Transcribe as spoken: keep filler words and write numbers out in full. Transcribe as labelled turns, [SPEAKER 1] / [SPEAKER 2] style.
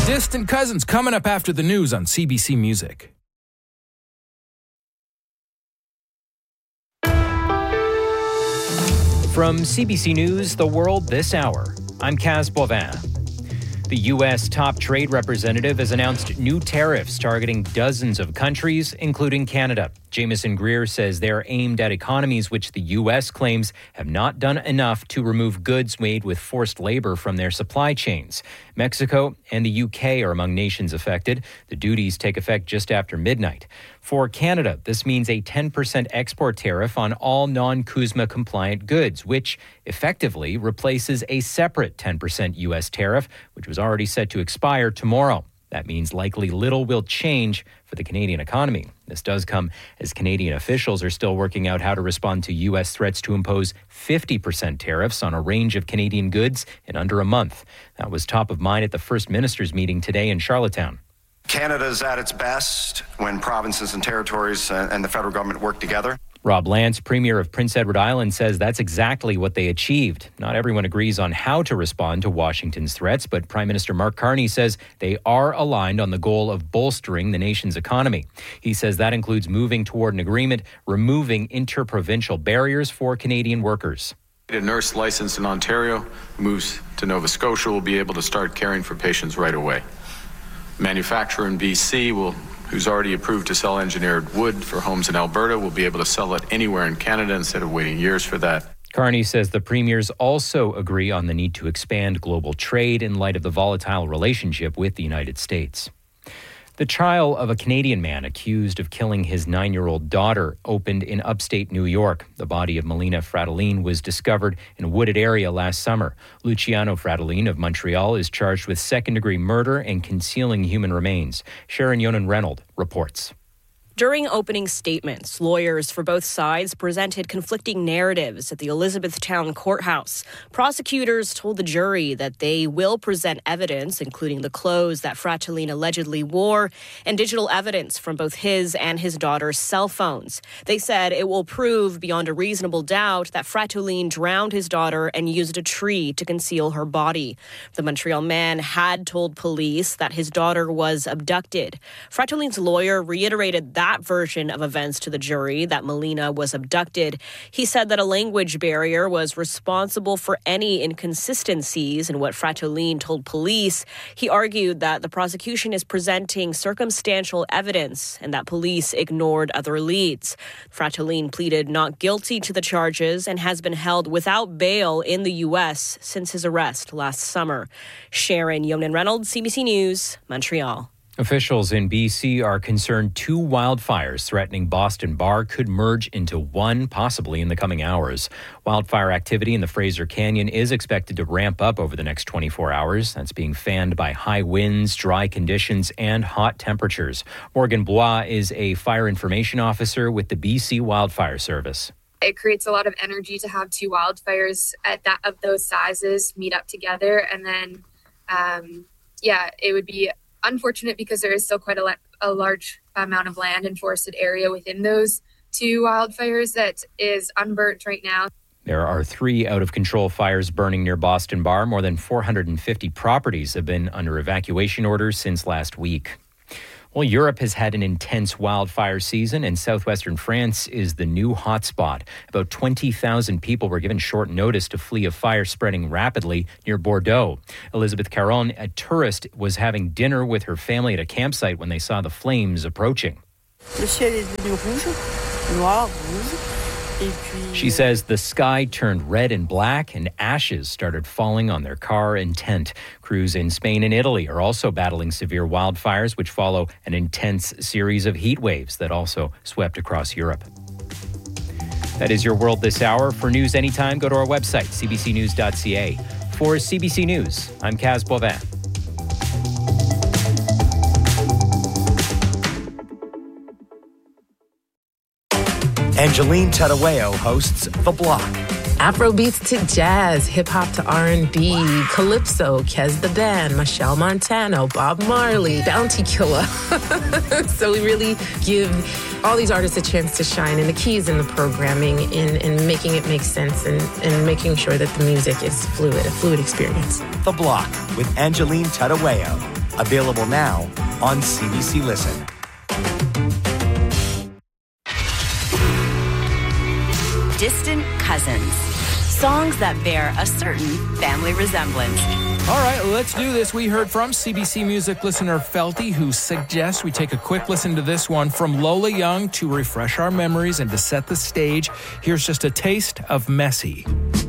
[SPEAKER 1] Distant Cousins coming up after the news on C B C Music.
[SPEAKER 2] From C B C News, The World This Hour, I'm Kaz Bovin. The U S top trade representative has announced new tariffs targeting dozens of countries, including Canada. Jameson Greer says they're aimed at economies which the U S claims have not done enough to remove goods made with forced labor from their supply chains. Mexico and the U K are among nations affected. The duties take effect just after midnight. For Canada, this means a ten percent export tariff on all non-CUSMA compliant goods, which effectively replaces a separate ten percent U S tariff, which was already set to expire tomorrow. That means likely little will change for the Canadian economy. This does come as Canadian officials are still working out how to respond to U S threats to impose fifty percent tariffs on a range of Canadian goods in under a month. That was top of mind at the First Minister's meeting today in Charlottetown.
[SPEAKER 3] Canada's at its best when provinces and territories and the federal government work together.
[SPEAKER 2] Rob Lance, Premier of Prince Edward Island, says that's exactly what they achieved. Not everyone agrees on how to respond to Washington's threats, but Prime Minister Mark Carney says they are aligned on the goal of bolstering the nation's economy. He says that includes moving toward an agreement, removing interprovincial barriers for Canadian workers.
[SPEAKER 4] A nurse licensed in Ontario moves to Nova Scotia will be able to start caring for patients right away. Manufacturer in B C will who's already approved to sell engineered wood for homes in Alberta will be able to sell it anywhere in Canada instead of waiting years for that.
[SPEAKER 2] Carney says the premiers also agree on the need to expand global trade in light of the volatile relationship with the United States. The trial of a Canadian man accused of killing his nine-year-old daughter opened in upstate New York. The body of Melina Fratellin was discovered in a wooded area last summer. Luciano Fratellin of Montreal is charged with second-degree murder and concealing human remains. Sharon Yonan-Reynolds reports.
[SPEAKER 5] During opening statements, lawyers for both sides presented conflicting narratives at the Elizabethtown courthouse. Prosecutors told the jury that they will present evidence, including the clothes that Fratellin allegedly wore and digital evidence from both his and his daughter's cell phones. They said it will prove beyond a reasonable doubt that Fratellin drowned his daughter and used a tree to conceal her body. The Montreal man had told police that his daughter was abducted. Fratellin's lawyer reiterated that That version of events to the jury, that Melina was abducted. He said that a language barrier was responsible for any inconsistencies in what Fratellin told police. He argued that the prosecution is presenting circumstantial evidence and that police ignored other leads. Fratellin pleaded not guilty to the charges and has been held without bail in the U S since his arrest last summer. Sharon Yonan-Reynolds, C B C News, Montreal.
[SPEAKER 2] Officials in B C are concerned two wildfires threatening Boston Bar could merge into one, possibly in the coming hours. Wildfire activity in the Fraser Canyon is expected to ramp up over the next twenty-four hours. That's being fanned by high winds, dry conditions, and hot temperatures. Morgan Bois is a fire information officer with the B C Wildfire Service.
[SPEAKER 6] It creates a lot of energy to have two wildfires at that of those sizes meet up together. And then, um, yeah, it would be unfortunate because there is still quite a, la- a large amount of land and forested area within those two wildfires that is unburnt right now.
[SPEAKER 2] There are three out-of-control fires burning near Boston Bar. More than four hundred fifty properties have been under evacuation orders since last week. Well, Europe has had an intense wildfire season, and southwestern France is the new hotspot. About twenty thousand people were given short notice to flee a fire spreading rapidly near Bordeaux. Elizabeth Caron, a tourist, was having dinner with her family at a campsite when they saw the flames approaching.
[SPEAKER 7] Le ciel est devenu rouge, noir, rouge.
[SPEAKER 2] She says the sky turned red and black and ashes started falling on their car and tent. Crews in Spain and Italy are also battling severe wildfires, which follow an intense series of heat waves that also swept across Europe. That is your World This Hour. For news anytime, go to our website, c b c news dot c a. For C B C News, I'm Kaz Bovin.
[SPEAKER 8] Angeline Tadaweo hosts The Block.
[SPEAKER 9] Afrobeats to jazz, hip-hop to R and B, wow. Calypso, Kez the Band, Michelle Montano, Bob Marley, Bounty Killer. So we really give all these artists a chance to shine, and the key is in the programming, in, in making it make sense, and, and making sure that the music is fluid, a fluid experience.
[SPEAKER 8] The Block with Angeline Tadaweo. Available now on C B C Listen.
[SPEAKER 10] Distant cousins. Songs that bear a certain family resemblance.
[SPEAKER 1] All right, let's do this. We heard from C B C Music listener Felty, who suggests we take a quick listen to this one from Lola Young to refresh our memories and to set the stage. Here's just a taste of Messy.